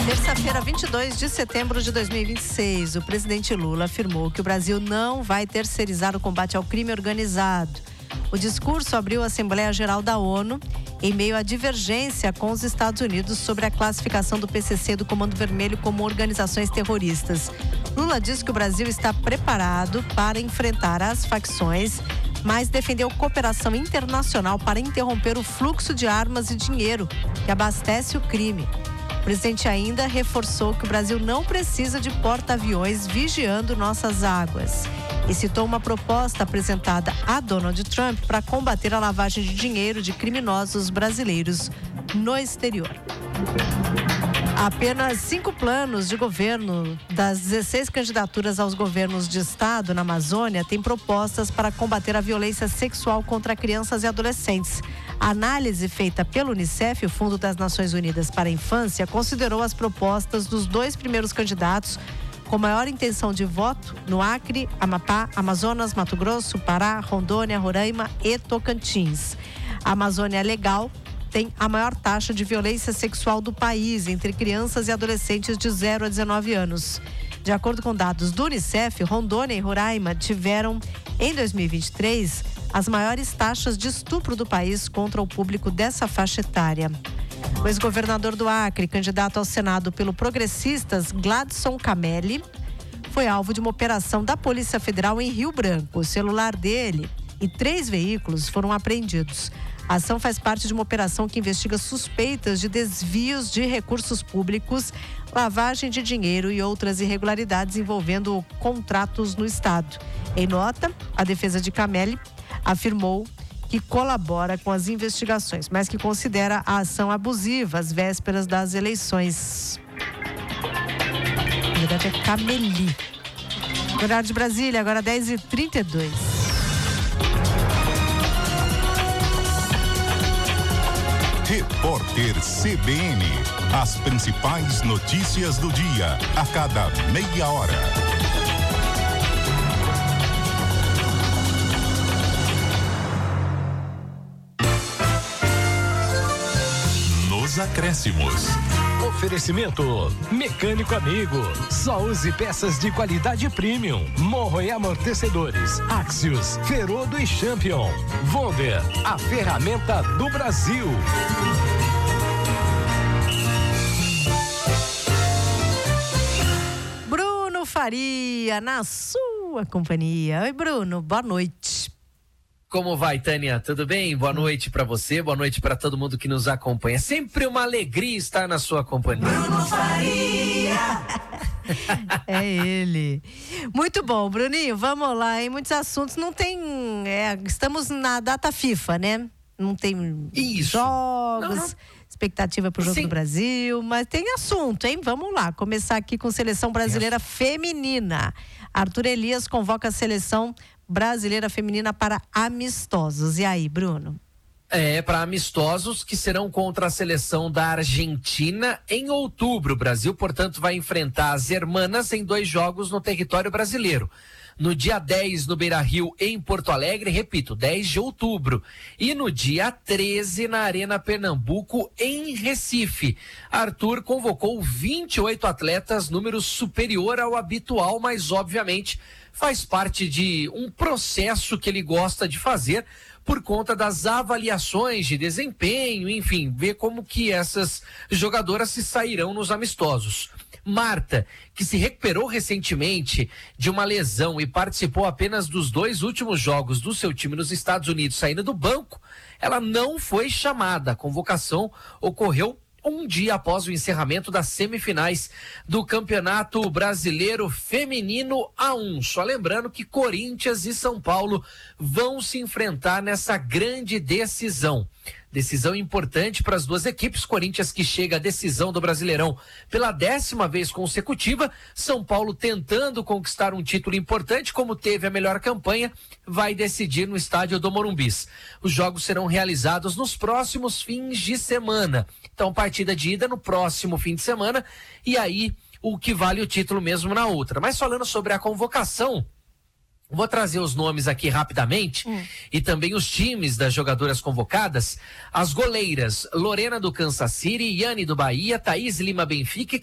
Terça-feira, 22 de setembro de 2026, o presidente Lula afirmou que o Brasil não vai terceirizar o combate ao crime organizado. O discurso abriu a Assembleia Geral da ONU em meio à divergência com os Estados Unidos sobre a classificação do PCC e do Comando Vermelho como organizações terroristas. Lula disse que o Brasil está preparado para enfrentar as facções, mas defendeu cooperação internacional para interromper o fluxo de armas e dinheiro que abastece o crime. O presidente ainda reforçou que o Brasil não precisa de porta-aviões vigiando nossas águas e citou uma proposta apresentada a Donald Trump para combater a lavagem de dinheiro de criminosos brasileiros no exterior. Apenas 5 planos de governo das 16 candidaturas aos governos de estado na Amazônia têm propostas para combater a violência sexual contra crianças e adolescentes. A análise feita pelo Unicef, o Fundo das Nações Unidas para a Infância, considerou as propostas dos 2 primeiros candidatos com maior intenção de voto no Acre, Amapá, Amazonas, Mato Grosso, Pará, Rondônia, Roraima e Tocantins. A Amazônia Legal tem a maior taxa de violência sexual do país entre crianças e adolescentes de 0 a 19 anos. De acordo com dados do Unicef, Rondônia e Roraima tiveram, em 2023, as maiores taxas de estupro do país contra o público dessa faixa etária. O ex-governador do Acre, candidato ao Senado pelo Progressistas, Gladson Camelli, foi alvo de uma operação da Polícia Federal em Rio Branco. O celular dele e 3 veículos foram apreendidos. A ação faz parte de uma operação que investiga suspeitas de desvios de recursos públicos, lavagem de dinheiro e outras irregularidades envolvendo contratos no Estado. Em nota, a defesa de Camelli afirmou que colabora com as investigações, mas que considera a ação abusiva às vésperas das eleições. Na verdade é Camelli. Horário de Brasília, agora 10h32. Repórter CBN. As principais notícias do dia, a cada meia hora. Nos acréscimos. Oferecimento Mecânico Amigo. Só use peças de qualidade premium. Morro e amortecedores. Axios, Ferodo e Champion. Wonder, a ferramenta do Brasil. Bruno Faria, na sua companhia. Oi, Bruno, boa noite. Como vai, Tânia? Tudo bem? Boa noite para você, boa noite para todo mundo que nos acompanha. Sempre uma alegria estar na sua companhia. Bruno Faria! É ele. Muito bom, Bruninho, vamos lá, em muitos assuntos não tem, estamos na data FIFA, né? Não tem jogos, não. Expectativa pro jogo do Brasil, mas tem assunto, hein? Vamos lá, começar aqui com seleção brasileira feminina. Arthur Elias convoca a seleção brasileira feminina para amistosos. E aí, Bruno? Para amistosos que serão contra a seleção da Argentina em outubro. O Brasil, portanto, vai enfrentar as hermanas em 2 jogos no território brasileiro. No dia 10 no Beira-Rio, em Porto Alegre, repito, 10 de outubro. E no dia 13 na Arena Pernambuco, em Recife. Arthur convocou 28 atletas, número superior ao habitual, mas obviamente faz parte de um processo que ele gosta de fazer por conta das avaliações de desempenho, enfim, ver como que essas jogadoras se sairão nos amistosos. Marta, que se recuperou recentemente de uma lesão e participou apenas dos 2 últimos jogos do seu time nos Estados Unidos, saindo do banco, ela não foi chamada. A convocação ocorreu um dia após o encerramento das semifinais do Campeonato Brasileiro Feminino A1. Só lembrando que Corinthians e São Paulo vão se enfrentar nessa grande decisão. Decisão importante para as 2 equipes. Corinthians que chega à decisão do Brasileirão pela 10ª vez consecutiva. São Paulo tentando conquistar um título importante, como teve a melhor campanha, vai decidir no estádio do Morumbis. Os jogos serão realizados nos próximos fins de semana. Então, partida de ida no próximo fim de semana e aí o que vale o título mesmo na outra. Mas falando sobre a convocação, vou trazer os nomes aqui rapidamente e também os times das jogadoras convocadas. As goleiras: Lorena do Kansas City, Yane do Bahia, Thaís Lima Benfica